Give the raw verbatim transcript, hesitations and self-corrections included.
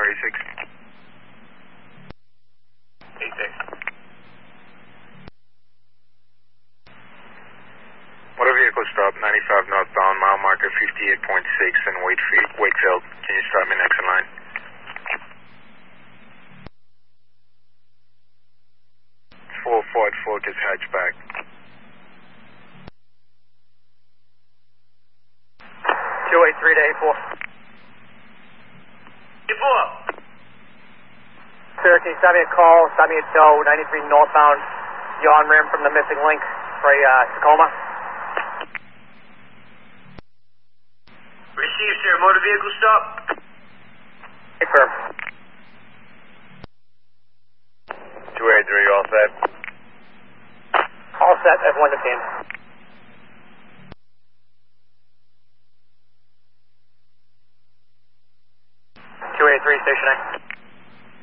eighty-six. eighty-six. Motor vehicle stop, ninety-five northbound, mile marker fifty-eight point six in Wakefield. Wakefield. Can you start me next in line? Full Ford Focus hatchback. two eight three to eight four. eight four. Sir, can you stop me a call? Stop me at Doe, ninety-three northbound, yawn rim from the missing link for a uh, Tacoma. Receive, sir. Motor vehicle stop. Confirm. two eight three, all set? All set, F one to team. two eight three, stationary.